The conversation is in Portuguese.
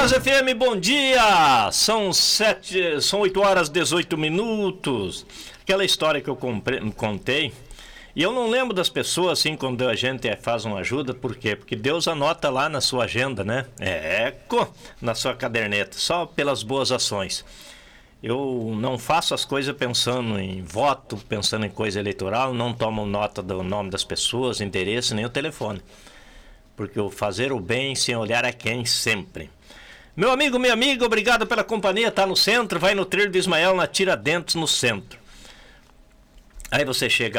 Voz FM, bom dia! São 8 horas e 18 minutos. Aquela história que eu contei, e eu não lembro das pessoas assim quando a gente faz uma ajuda, por quê? Porque Deus anota lá na sua agenda, né? Na sua caderneta, só pelas boas ações. Eu não faço as coisas pensando em voto, pensando em coisa eleitoral, não tomo nota do nome das pessoas, endereço, nem o telefone. Porque o fazer o bem sem olhar a quem sempre. Meu amigo, minha amiga, obrigado pela companhia, tá no centro, vai no Trilho do Ismael, na Tiradentes, no centro. Aí você chega